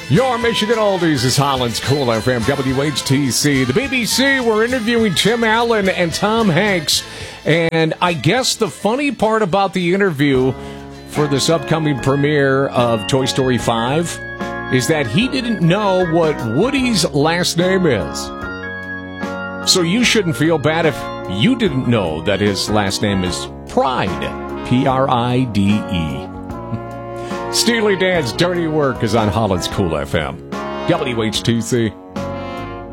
Your Michigan Oldies is Holland's Cool FM, WHTC. The BBC, we're interviewing Tim Allen and Tom Hanks. And I guess the funny part about the interview for this upcoming premiere of Toy Story 5 is that he didn't know what Woody's last name is. So you shouldn't feel bad if you didn't know that his last name is Pride. Pride. Steely Dan's Dirty Work is on Holland's Cool FM. WH2C.